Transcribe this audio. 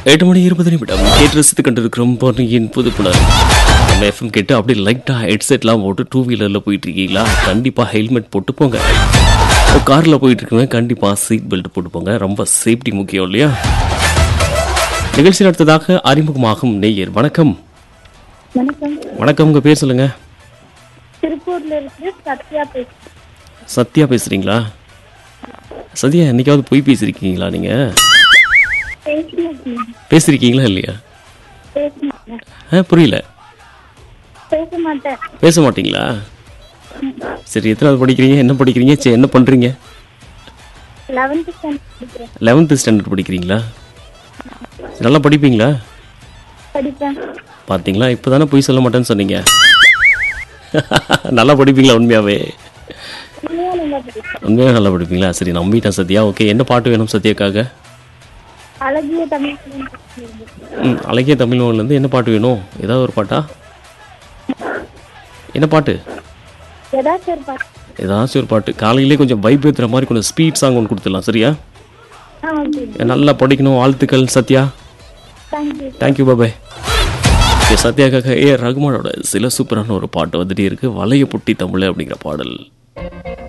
8:20 கேட்டு ரசித்து கண்டிருக்கிறோம் பொன்னியின் புதுப்புணர். நம்ம எஃப்எம் கேட்டு அப்படியே லைட்டாக ஹெட்செட்லாம் போட்டு டூ வீலரில் போயிட்டு இருக்கீங்களா? கண்டிப்பாக ஹெல்மெட் போட்டு போங்க. காரில் போயிட்டு இருக்கவங்க கண்டிப்பாக சீட் பெல்ட் போட்டு போங்க. ரொம்ப சேஃப்டி முக்கியம் இல்லையா? நிகழ்ச்சி அடுத்ததாக அறிமுகமாகும் நேயர். வணக்கம். வணக்கம். வணக்கம், உங்கள் பேர் சொல்லுங்க. திருப்பூர்ல இருந்து சத்யா பேசுறேன். சத்யா பேசுறீங்களா? சத்யா, என்னைக்காவது போய் பேசியிருக்கீங்களா? நீங்கள் பேசியிருக்கீங்களா இல்லையா? புரியல. பேச மாட்டேன். பேச மாட்டீங்களா? சரி, எத்தனாவது படிக்கிறீங்க? என்ன படிக்கிறீங்க? சரி, என்ன பண்ணுறீங்க? 11th ஸ்டாண்டர்ட் படிக்கிறேன். 11th ஸ்டாண்டர்ட் படிக்கிறீங்களா? நல்லா படிப்பீங்களா? படிப்பேன். பார்த்தீங்களா, இப்போ தானே போய் சொல்ல மாட்டேன்னு சொன்னீங்க. நல்லா படிப்பீங்களா உண்மையாகவே? உண்மையாக நல்லா படிப்பீங்களா? சரி, நம்பிட்டேன் சத்யா. ஓகே, என்ன பாட்டு வேணும் சத்யாக்காக? அழகிய தமிழ். அழகிய தமிழ் மொழிலேருந்து என்ன பாட்டு வேணும்? ஏதாவது ஒரு பாட்டா? என்ன பாட்டு? ஏதாச்சும் ஒரு பாட்டு. காலையிலே கொஞ்சம் வைப் ஏற்றுற மாதிரி கொஞ்சம் ஸ்பீட் சாங் ஒன்று கொடுத்துடலாம். சரியா? நல்லா படிக்கணும். வாழ்த்துக்கள் சத்யா. தேங்க்யூ, பாபாய். சத்யாக்காக ரகுமானோட சில சூப்பரான ஒரு பாட்டு வந்துட்டே இருக்கு. வளைய புட்டி தமிழ் அப்படிங்கிற பாடல்.